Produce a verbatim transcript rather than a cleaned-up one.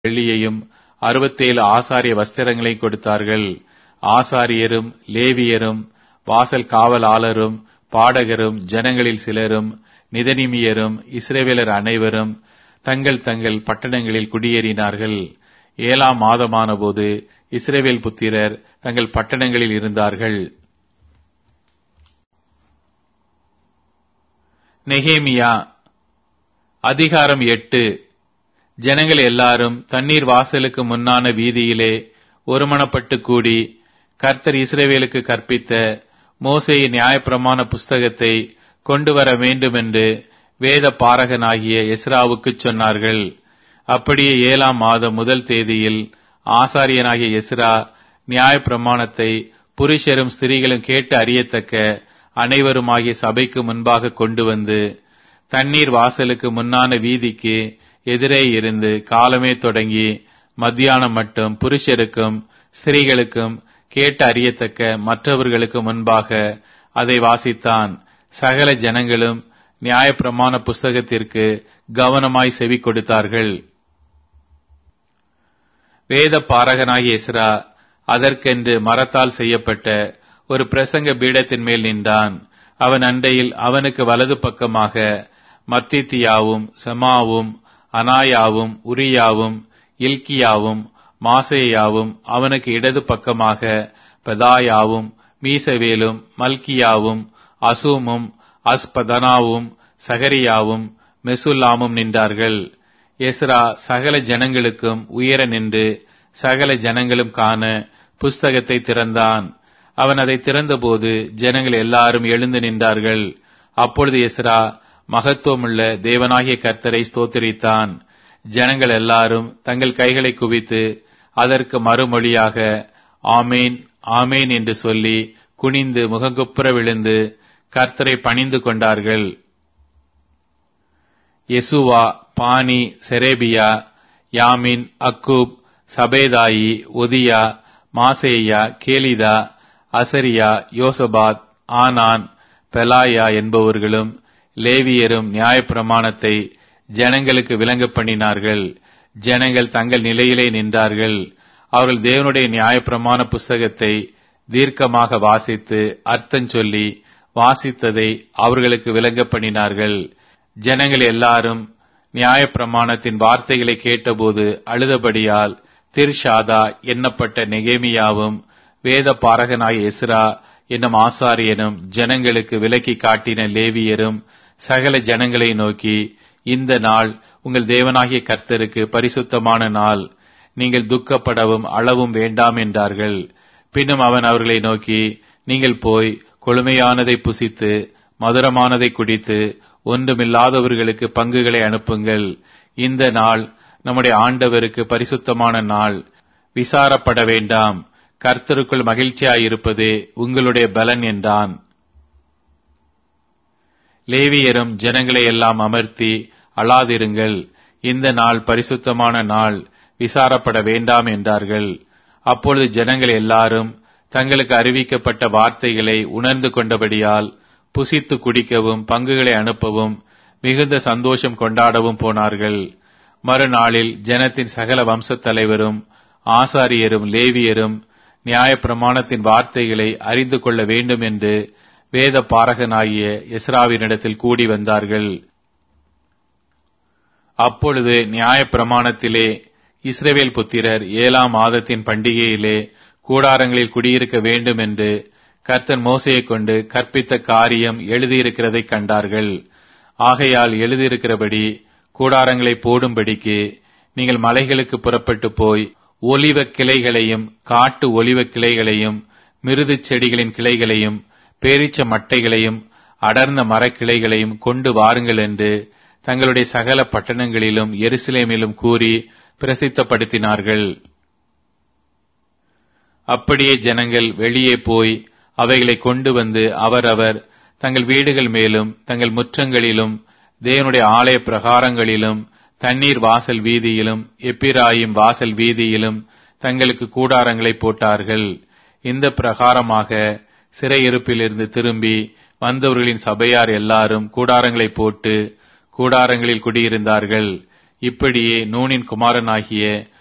வெள்ளியையும் அறுபத்தேழு ஆசாரிய வஸ்திரங்களை கொடுத்தார்கள். ஆசாரியரும் லேவியரும் வாசல் காவலாளரும் பாடகரும் ஜனங்களில் சிலரும் நிதனிமியரும் இஸ்ரவேலர் அனைவரும் தங்கள் தங்கள் பட்டணங்களில் குடியேறினார்கள். ஏழாம் மாதமான போது இஸ்ரவேல் புத்திரர் தங்கள் பட்டணங்களில் இருந்தார்கள். நெகேமியா அதிகாரம் எட்டு. ஜனங்கள் எல்லாரும் தண்ணீர் வாசலுக்கு முன்னான வீதியிலே ஒருமனப்பட்டு கூடி கர்த்தர் இஸ்ரவேலுக்கு கற்பித்த மோசேயின் நியாயப்பிரமாண புஸ்தகத்தை கொண்டு வர வேண்டுமென்று வேத பாரகனாகிய எஸ்ராவுக்கு சொன்னார்கள். அப்படியே ஏழாம் மாதம் முதல் தேதியில் ஆசாரியனாகிய எஸ்ரா நியாயப்பிரமாணத்தை புருஷரும் ஸ்திரீகளும் கேட்டு அறியத்தக்க அனைவருமாகிய சபைக்கு முன்பாக கொண்டு வந்து தண்ணீர் வாசலுக்கு முன்னான வீதிக்கு எதிரே இருந்து காலமே தொடங்கி மத்தியானம் மட்டும் புருஷருக்கும் ஸ்திரீகளுக்கும் கேட்டு அறியத்தக்க மற்றவர்களுக்கு முன்பாக அதை வாசித்தான். சகல ஜனங்களும் நியாயப்பிரமாண புஸ்தகத்திற்கு கவனமாய் செவி கொடுத்தார்கள். வேத பாரகனாகிய எஸ்ரா அதற்கென்று மரத்தால் செய்யப்பட்ட ஒரு பிரசங்க பீடத்தின் மேல் நின்றான். அவன் அண்டையில் அவனுக்கு வலது பக்கமாக மத்தித்தியாவும் செமாவும் அனாயாவும் உரியாவும் இல்கியாவும் மாசேயாவும், அவனுக்கு இடது பக்கமாக பெதாயாவும் மீசவேலும் மல்கியாவும் அசூமும் அஸ்பதனாவும் சகரியாவும் மெசுல்லாமும் நின்றார்கள். எஸ்ரா சகல ஜனங்களுக்கும் உயர நின்று சகல ஜனங்களும் காண புஸ்தகத்தை திறந்தான். அவன் அதை திறந்தபோது ஜனங்கள் எல்லாரும் எழுந்து நின்றார்கள். அப்பொழுது எஸ்ரா மகத்துவமுள்ள தேவனாகிய கர்த்தரை ஸ்தோத்திரித்தான். ஜனங்கள் எல்லாரும் தங்கள் கைகளை குவித்து அதற்கு மறுமொழியாக ஆமேன் ஆமேன் என்று சொல்லி குனிந்து முகங்குப்புற விழுந்து கர்த்தரை பணிந்து கொண்டார்கள். யெசுவா, பானி, செரேபியா, யாமின், அக்கூப், சபேதாயி, ஒதியா, மாசேயா, கேலிதா, அசரியா, யோசபாத், ஆனான், பெலாயா என்பவர்களும் லேவியரும் நியாயப்பிரமாணத்தை ஜனங்களுக்கு விளங்க பண்ணினார்கள். ஜனங்கள் தங்கள் நிலையிலே நின்றார்கள். அவர்கள் தேவனுடைய நியாயப்பிரமாண புஸ்தகத்தை தீர்க்கமாக வாசித்து அர்த்தம் சொல்லி வாசித்ததை அவர்களுக்கு விளங்க பண்ணினார்கள். ஜனங்கள் எல்லாரும் நியாயப்பிரமாணத்தின் வார்த்தைகளை கேட்டபோது அழுதபடியால் திர்ஷாதா எண்ணப்பட்ட நெகேமியாவும் வேத பாரகனாய எஸ்ரா என்னும் ஆசாரியனும் ஜனங்களுக்கு விலக்கி காட்டின லேவியரும் சகல ஜனங்களை நோக்கி, இந்த நாள் உங்கள் தேவனாகிய கர்த்தருக்கு பரிசுத்தமான நாள், நீங்கள் துக்கப்படவும் அளவும் வேண்டாம் என்றார்கள். பின்னும் அவன் அவர்களை நோக்கி, நீங்கள் போய் கொழுமையானதை புசித்து மதுரமானதை குடித்து ஒன்றுமில்லாதவர்களுக்கு பங்குகளை அனுப்புங்கள். இந்த நாள் நம்முடைய ஆண்டவருக்கு பரிசுத்தமான நாள், விசாரப்பட வேண்டாம், கர்த்தருக்குள் மகிழ்ச்சியாயிருப்பதே உங்களுடைய பலன் என்றான். லேவியரும் ஜனங்களை எல்லாம் அமர்த்தி, அழாதிருங்கள், இந்த நாள் பரிசுத்தமான நாள், விசாரப்பட வேண்டாம் என்றார்கள். அப்பொழுது ஜனங்கள் எல்லாரும் தங்களுக்கு அறிவிக்கப்பட்ட வார்த்தைகளை உணர்ந்து கொண்டபடியால் புசித்து குடிக்கவும் பங்குகளை அனுப்பவும் மிகுந்த சந்தோஷம் கொண்டாடவும் போனார்கள். மறுநாளில் ஜனத்தின் சகல வம்சத் தலைவரும் ஆசாரியரும் லேவியரும் நியாயப்பிரமாணத்தின் வார்த்தைகளை அறிந்து கொள்ள வேண்டும் என்று வேத பாரகனாகிய எஸ்ராவினிடத்தில் கூடி வந்தார்கள். அப்பொழுது நியாயப்பிரமாணத்திலே இஸ்ரவேல் புத்திரர் ஏழாம் மாதத்தின் பண்டிகையிலே கூடாரங்களில் குடியிருக்க வேண்டும் என்று கர்த்தர் மோசேயை கொண்டு கற்பித்த காரியம் எழுதியிருக்கிறதை கண்டார்கள். ஆகையால் எழுதியிருக்கிறபடி கூடாரங்களை போடும்படிக்கு நீங்கள் மலைகளுக்கு புறப்பட்டு போய் ஒலிவ கிளைகளையும் காட்டு ஒலிவ கிளைகளையும் மிருது செடிகளின் கிளைகளையும் பேரிச்ச மட்டைகளையும் அடர்ந்த மரக்கிளைகளையும் கொண்டு வாருங்கள் என்று தங்களுடைய சகல பட்டணங்களிலும் எருசலேமிலும் கூறி பிரசித்தப்படுத்தினார்கள். அப்படியே ஜனங்கள் வெளியே போய் அவைகளை கொண்டு வந்து அவரவர் தங்கள் வீடுகள் மேலும் தங்கள் முற்றங்களிலும் தேவனுடைய ஆலய பிரகாரங்களிலும் தண்ணீர் வாசல் வீதியிலும் எப்பிராயிம் வாசல் வீதியிலும் தங்களுக்கு கூடாரங்களை போட்டார்கள். இந்த பிரகாரமாக சிறையிருப்பிலிருந்து திரும்பி வந்தவர்களின் சபையார் எல்லாரும் கூடாரங்களை போட்டு கூடாரங்களில் குடியிருந்தார்கள். இப்படியே நூனின் குமாரனாகிய